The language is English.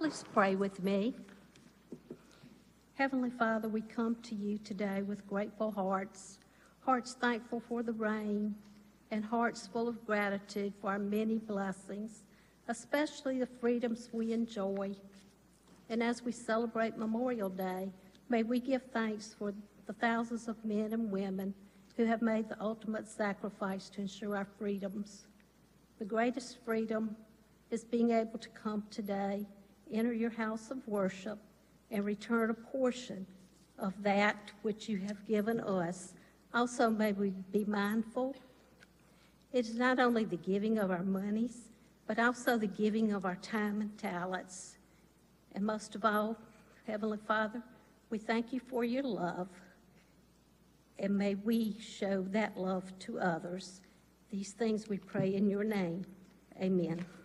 Please pray with me. Heavenly Father, we come to you today with grateful hearts, hearts thankful for the rain, and hearts full of gratitude for our many blessings, especially the freedoms we enjoy. And as we celebrate Memorial Day, may we give thanks for the thousands of men and women who have made the ultimate sacrifice to ensure our freedoms. The greatest freedom is being able to come today, enter your house of worship, and return a portion of that which you have given us. Also, may we be mindful, it is not only the giving of our monies, but also the giving of our time and talents. And most of all, Heavenly Father, we thank you for your love, and may we show that love to others. These things we pray in your name. Amen.